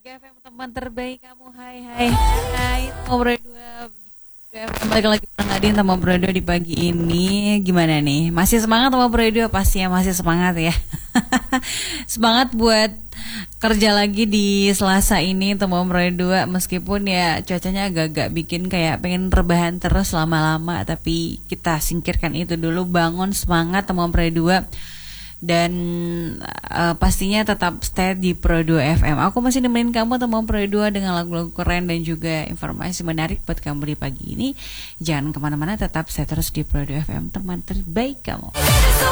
FM teman terbaik kamu. Hai hai hai. Ngobrol dua balik lagi Nadine sama Bro Edo di pagi ini. Gimana nih? Masih semangat sama Bro Edo? Pastinya masih semangat ya. Semangat buat kerja lagi di Selasa ini teman Bro Edo. Meskipun ya cuacanya agak-agak bikin kayak pengen rebahan terus lama-lama, tapi kita singkirkan itu dulu. Bangun semangat teman Bro Edo. Dan pastinya tetap stay di Pro 2 FM. Aku masih nemenin kamu teman Pro 2 dengan lagu-lagu keren dan juga informasi menarik buat kamu di pagi ini. Jangan kemana-mana, tetap stay terus di Pro 2 FM, teman terbaik kamu.